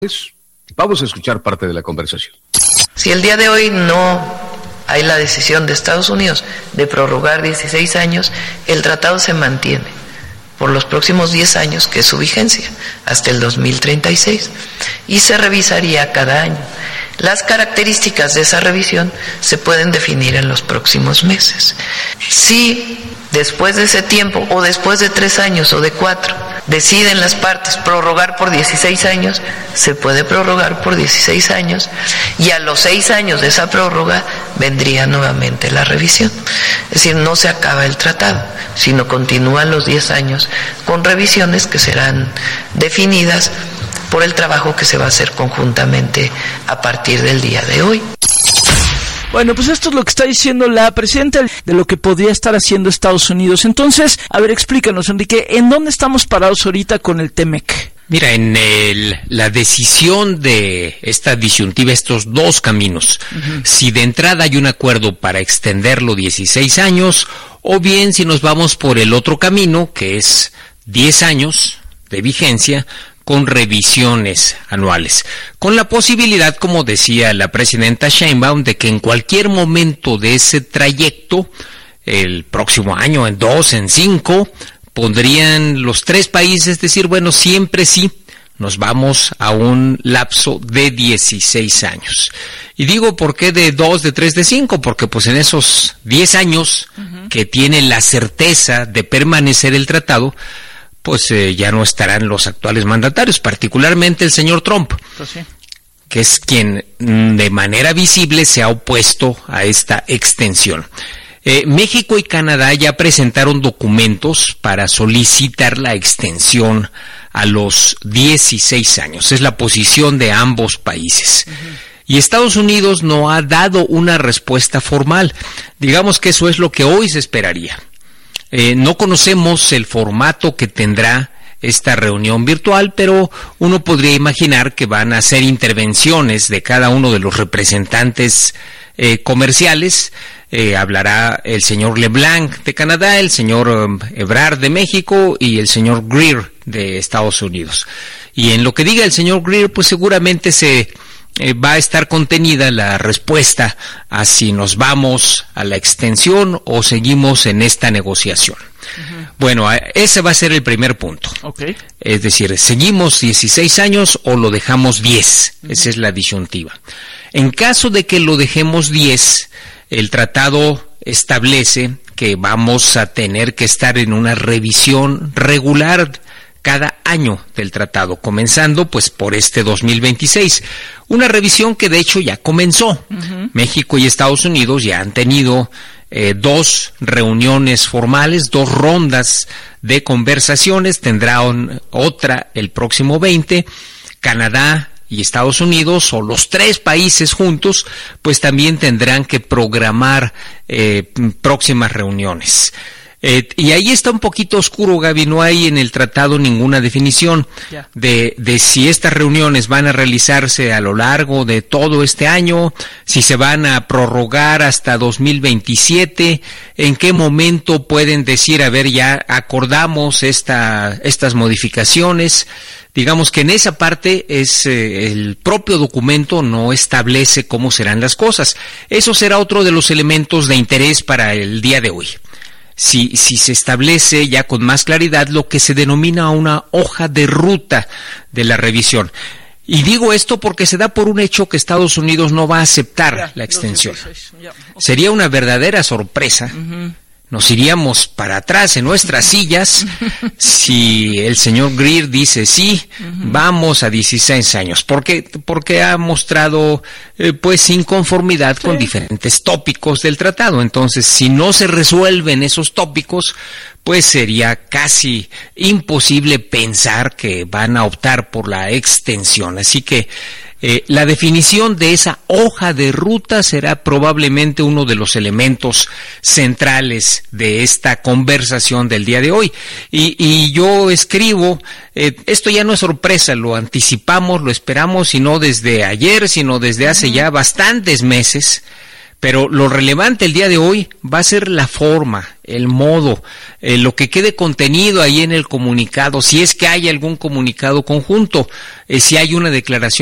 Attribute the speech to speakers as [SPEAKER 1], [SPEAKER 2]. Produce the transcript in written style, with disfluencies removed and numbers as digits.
[SPEAKER 1] Vamos a escuchar parte de la conversación.
[SPEAKER 2] Si el día de hoy no hay la decisión de Estados Unidos de prorrogar 16 años, el tratado se mantiene por los próximos 10 años, que es su vigencia, hasta el 2036, y se revisaría cada año. Las características de esa revisión se pueden definir en los próximos meses. Si después de ese tiempo, o después de 3 años o de 4, deciden las partes prorrogar por 16 años, se puede prorrogar por 16 años, y a los 6 años de esa prórroga vendría nuevamente la revisión. Es decir, no se acaba el tratado, sino continúan los 10 años con revisiones que serán definidas por el trabajo que se va a hacer conjuntamente a partir del día de hoy.
[SPEAKER 3] Bueno, pues esto es lo que está diciendo la presidenta de lo que podría estar haciendo Estados Unidos. Entonces, a ver, explícanos, Enrique, ¿en dónde estamos parados ahorita con el TEMEC?
[SPEAKER 4] Mira, en la decisión de esta disyuntiva, estos dos caminos, si de entrada hay un acuerdo para extenderlo 16 años, o bien si nos vamos por el otro camino, que es 10 años de vigencia, con revisiones anuales, con la posibilidad, como decía la presidenta Sheinbaum, de que en cualquier momento de ese trayecto, el próximo año, en 2, en 5, podrían los 3 países decir, bueno, siempre sí, nos vamos a un lapso de 16 años. Y digo, ¿por qué de 2, de 3, de 5? Porque pues en esos 10 años que tiene la certeza de permanecer el tratado, pues ya no estarán los actuales mandatarios, particularmente el señor Trump, pues sí, que es quien de manera visible se ha opuesto a esta extensión. México y Canadá ya presentaron documentos para solicitar la extensión a los 16 años. Es la posición de ambos países. Y Estados Unidos no ha dado una respuesta formal. Digamos que eso es lo que hoy se esperaría. No conocemos el formato que tendrá esta reunión virtual, pero uno podría imaginar que van a hacer intervenciones de cada uno de los representantes comerciales. Hablará el señor LeBlanc de Canadá, el señor Ebrard de México y el señor Greer de Estados Unidos. Y en lo que diga el señor Greer, pues seguramente va a estar contenida la respuesta a si nos vamos a la extensión o seguimos en esta negociación. Bueno, ese va a ser el primer punto. Okay. Es decir, ¿seguimos 16 años o lo dejamos 10? Esa es la disyuntiva. En caso de que lo dejemos 10, el tratado establece que vamos a tener que estar en una revisión regular cada año del tratado, comenzando pues por este 2026. Una revisión que de hecho ya comenzó. México y Estados Unidos ya han tenido 2 reuniones formales, 2 rondas de conversaciones, tendrán otra el próximo 20. Canadá y Estados Unidos, o los 3 países juntos, pues también tendrán que programar próximas reuniones. Y ahí está un poquito oscuro, Gaby, no hay en el tratado ninguna definición de si estas reuniones van a realizarse a lo largo de todo este año, si se van a prorrogar hasta 2027, en qué momento pueden decir, a ver, ya acordamos estas modificaciones. Digamos que en esa parte el propio documento no establece cómo serán las cosas. Eso será otro de los elementos de interés para el día de hoy. Si se establece ya con más claridad lo que se denomina una hoja de ruta de la revisión. Y digo esto porque se da por un hecho que Estados Unidos no va a aceptar la extensión. Sería una verdadera sorpresa. Nos iríamos para atrás en nuestras sillas si el señor Greer dice sí, vamos a 16 años, porque ha mostrado pues inconformidad con diferentes tópicos del tratado. Entonces, si no se resuelven esos tópicos, pues sería casi imposible pensar que van a optar por la extensión. Así que la definición de esa hoja de ruta será probablemente uno de los elementos centrales de esta conversación del día de hoy. Y yo escribo, esto ya no es sorpresa, lo anticipamos, lo esperamos, y no desde ayer, sino desde hace ya bastantes meses. Pero lo relevante el día de hoy va a ser la forma, el modo, lo que quede contenido ahí en el comunicado, si es que hay algún comunicado conjunto, si hay una declaración